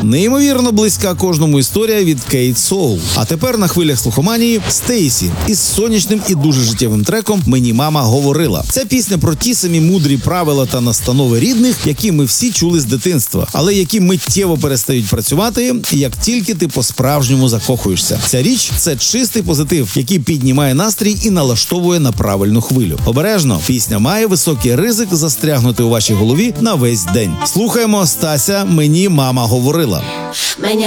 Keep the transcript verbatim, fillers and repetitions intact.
неймовірно близька кожному історія від Кейт Соул. А тепер на хвилях слухоманії Стейсі із сонячним і дуже життєвим треком «Мені мама говорила». Ця пісня про ті самі мудрі правила та настанови рідних, які ми всі чули з дитинства, але які миттєво перестають працювати, як тільки ти по-справжньому закохуєшся. Ця річ – це чистий позитив, який піднімає настрій і налаштовує на правильну хвилю. Обережно, пісня має високий ризик застрягнути у вашій голові на весь день. Слухаємо Стася «Мені мама говорила». Мені